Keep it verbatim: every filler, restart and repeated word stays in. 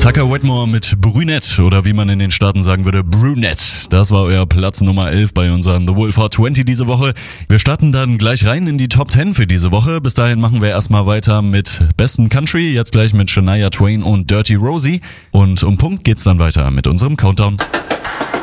Tucker Wetmore mit Brünette oder wie man in den Staaten sagen würde, Brunette. Das war euer Platz Nummer elf bei unseren The Wolf Hot zwanzig diese Woche. Wir starten dann gleich rein in die Top zehn für diese Woche. Bis dahin machen wir erstmal weiter mit besten Country, jetzt gleich mit Shania Twain und Dirty Rosie. Und um Punkt geht's dann weiter mit unserem Countdown.